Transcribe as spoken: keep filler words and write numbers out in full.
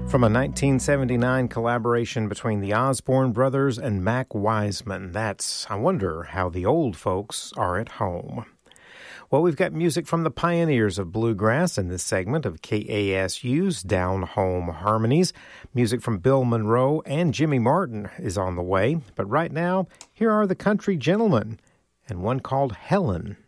From a nineteen seventy-nine collaboration between the Osborne Brothers and Mac Wiseman. That's I Wonder How the Old Folks Are at Home. Well, we've got music from the pioneers of bluegrass in this segment of K A S U's Down Home Harmonies. Music from Bill Monroe and Jimmy Martin is on the way. But right now, here are the Country Gentlemen and one called Helen.